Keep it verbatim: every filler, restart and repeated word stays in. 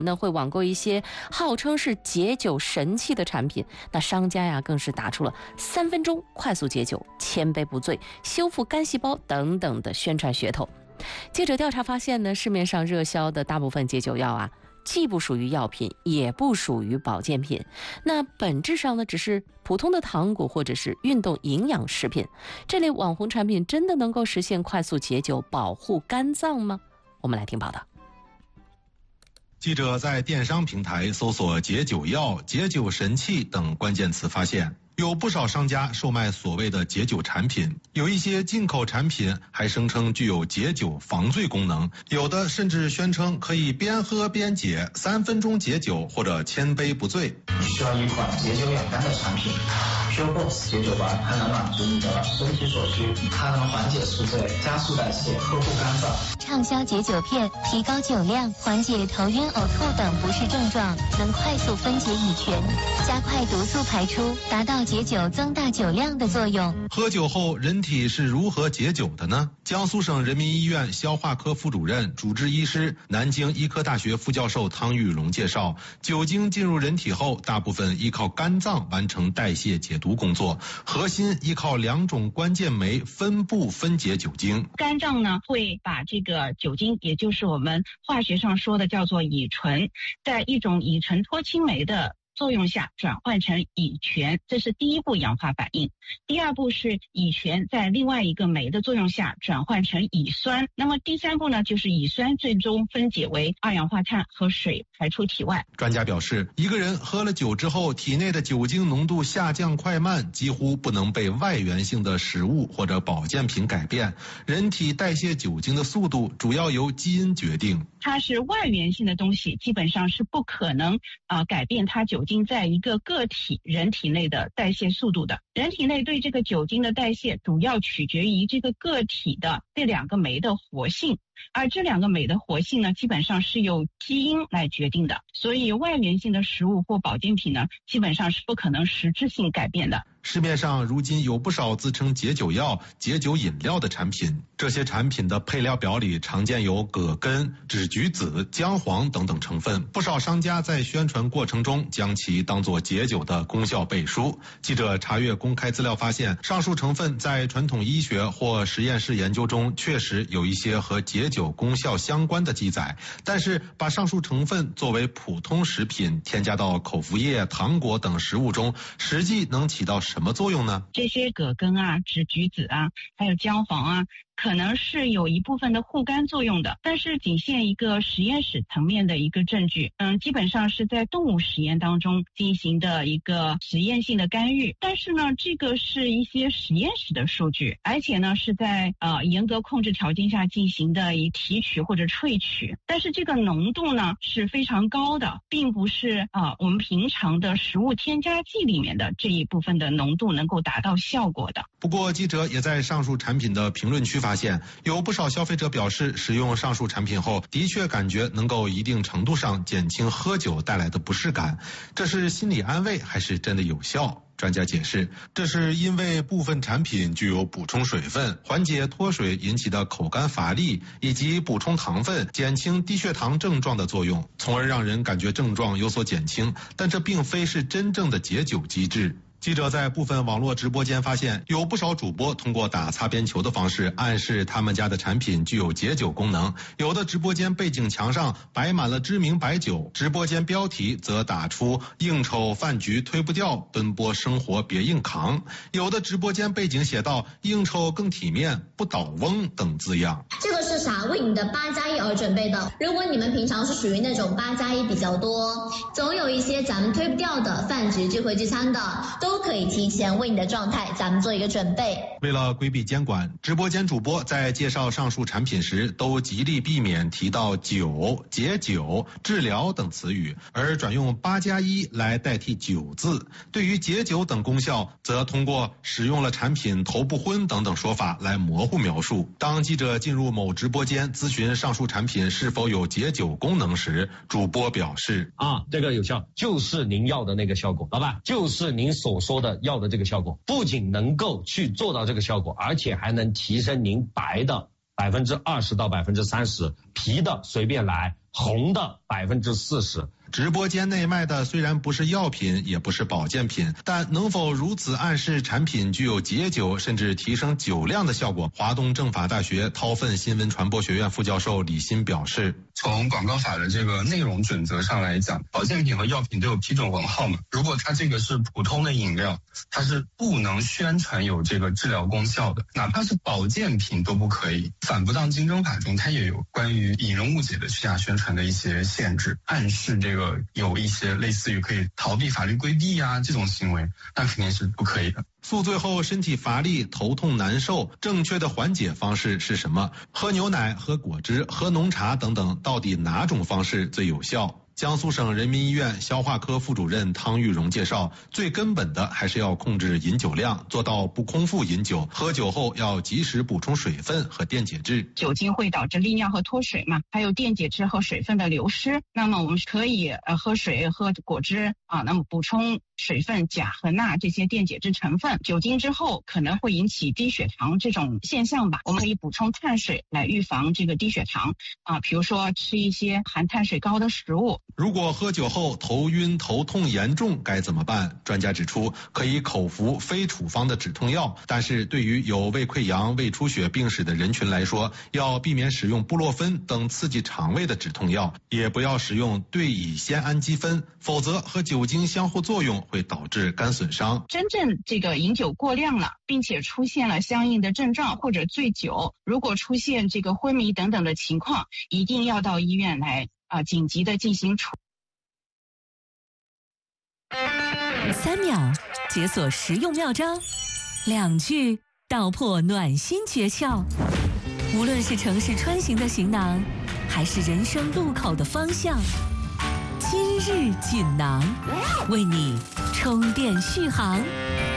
那会网购一些号称是解酒神器的产品，那商家呀更是打出了三分钟快速解酒、千杯不醉、修复肝细胞等等的宣传噱头。记者调查发现呢，市面上热销的大部分解酒药啊，既不属于药品，也不属于保健品，那本质上呢，只是普通的糖果或者是运动营养食品。这类网红产品真的能够实现快速解酒、保护肝脏吗？我们来听报道。 记者在电商平台搜索解酒药、解酒神器等关键词，发现有不少商家售卖所谓的解酒产品，有一些进口产品还声称具有解酒防醉功能，有的甚至宣称可以边喝边解，三分钟解酒或者千杯不醉。 你需要一款解酒养肝的产品，SureBox 解酒丸，它能满足你的身体所需，它能缓解宿醉、加速代谢、呵护肝脏。 畅销解酒片，提高酒量，缓解头晕、呕吐等不适症状，能快速分解乙醛，加快毒素排出，达到解酒增大酒量的作用。 喝酒后人体是如何解酒的呢？江苏省人民医院消化科副主任、主治医师、南京医科大学副教授汤玉龙介绍，酒精进入人体后，大部分依靠肝脏完成代谢解毒工作，核心依靠两种关键酶分布分解酒精。 肝脏呢会把这个酒精，也就是我们化学上说的叫做乙醇，在一种乙醇脱氢酶的作用下转换成乙醛，这是第一步氧化反应。第二步是乙醛在另外一个酶的作用下转换成乙酸，那么第三步呢，就是乙酸最终分解为二氧化碳和水排出体外。 专家表示，一个人喝了酒之后，体内的酒精浓度下降快慢几乎不能被外源性的食物或者保健品改变，人体代谢酒精的速度主要由基因决定。 它是外源性的东西，基本上是不可能啊、呃、改变它酒精在一个个体人体内的代谢速度的。人体内对这个酒精的代谢主要取决于这个个体的这两个酶的活性，而这两个酶的活性呢，基本上是由基因来决定的。所以外源性的食物或保健品呢，基本上是不可能实质性改变的。 市面上如今有不少自称解酒药、解酒饮料的产品，这些产品的配料表里常见有葛根、枳橘子、姜黄等等成分，不少商家在宣传过程中将其当作解酒的功效背书。记者查阅公开资料发现，上述成分在传统医学或实验室研究中确实有一些和解酒功效相关的记载，但是把上述成分作为普通食品添加到口服液、糖果等食物中，实际能起到什么作用呢？ 这些葛根啊、枳橘子啊，还有姜黄啊，可能是有一部分的护肝作用的，但是仅限一个实验室层面的一个证据。嗯，基本上是在动物实验当中进行的一个实验性的干预。但是呢，这个是一些实验室的数据，而且呢是在呃严格控制条件下进行的以提取或者萃取。但是这个浓度呢是非常高的，并不是啊、呃、我们平常的食物添加剂里面的这一部分的浓度能够达到效果的。 不过，记者也在上述产品的评论区发现，有不少消费者表示，使用上述产品后，的确感觉能够一定程度上减轻喝酒带来的不适感。这是心理安慰还是真的有效？专家解释，这是因为部分产品具有补充水分、缓解脱水引起的口干乏力，以及补充糖分、减轻低血糖症状的作用，从而让人感觉症状有所减轻，但这并非是真正的解酒机制。记者在部分网络直播间发现，有不少主播通过打擦边球的方式暗示他们家的产品具有解酒功能。有的直播间背景墙上摆满了知名白酒，直播间标题则打出应酬饭局推不掉，奔波生活别硬扛。有的直播间背景写道应酬更体面，不倒翁等字样。 这个是啥？为你的八加一而准备的。如果你们平常是属于那种八加一比较多，总有一些咱们推不掉的饭局聚会聚餐的，都可以提前为你的状态咱们做一个准备。 为了规避监管，直播间主播在介绍上述产品时都极力避免提到酒、解酒、治疗等词语，而转用八加一来代替酒字。对于解酒等功效，则通过使用了产品头不昏等等说法来模糊描述。当记者进入某直播间咨询上述产品是否有解酒功能时，主播表示啊，这个有效，就是您要的那个效果，老板，就是您所说的要的这个效果，不仅能够去做到这个效果，而且还能提升您白的百分之二十到百分之三十，皮的随便来， 红的百分之四十。 直播间内卖的虽然不是药品，也不是保健品，但能否如此暗示产品具有解酒甚至提升酒量的效果？华东政法大学韬奋新闻传播学院副教授李欣表示， 从广告法的这个内容准则上来讲，保健品和药品都有批准文号嘛。如果它这个是普通的饮料，它是不能宣传有这个治疗功效的，哪怕是保健品都不可以。反不当竞争法中，它也有关于引人误解的虚假宣传的一些限制，暗示这个有一些类似于可以逃避法律规避呀、啊、这种行为，那肯定是不可以的。 宿醉后身体乏力、头痛难受，正确的缓解方式是什么？喝牛奶、喝果汁、喝浓茶等等，到底哪种方式最有效？江苏省人民医院消化科副主任汤玉荣介绍，最根本的还是要控制饮酒量，做到不空腹饮酒。喝酒后要及时补充水分和电解质。 酒精会导致利尿和脱水嘛，还有电解质和水分的流失。那么我们可以呃喝水、喝果汁啊，那么补充水分、钾和钠这些电解质成分。酒精之后可能会引起低血糖这种现象吧，我们可以补充碳水来预防这个低血糖啊，比如说吃一些含碳水高的食物。 如果喝酒后头晕、头痛严重该怎么办？专家指出，可以口服非处方的止痛药，但是对于有胃溃疡、胃出血病史的人群来说，要避免使用布洛芬等刺激肠胃的止痛药，也不要使用对乙酰氨基酚，否则和酒精相互作用会导致肝损伤。 真正这个饮酒过量了，并且出现了相应的症状或者醉酒，如果出现这个昏迷等等的情况，一定要到医院来啊，紧急的进行处。 三秒解锁实用妙招，两句道破暖心诀窍。无论是城市穿行的行囊，还是人生路口的方向，今日锦囊为你充电续航。